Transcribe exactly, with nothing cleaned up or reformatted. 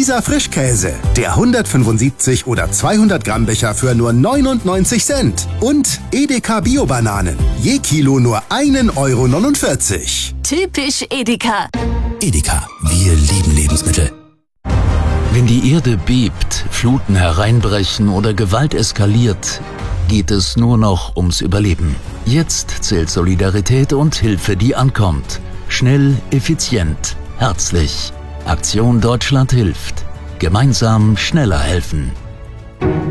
Dieser Frischkäse, der hundertfünfundsiebzig oder zweihundert Gramm Becher für nur neunundneunzig Cent. Und Edeka Bio-Bananen, je Kilo nur ein Euro neunundvierzig. Typisch Edeka. Edeka, wir lieben Lebensmittel. Wenn die Erde bebt, Fluten hereinbrechen oder Gewalt eskaliert, geht es nur noch ums Überleben. Jetzt zählt Solidarität und Hilfe, die ankommt. Schnell, effizient, herzlich. Aktion Deutschland hilft. Gemeinsam schneller helfen.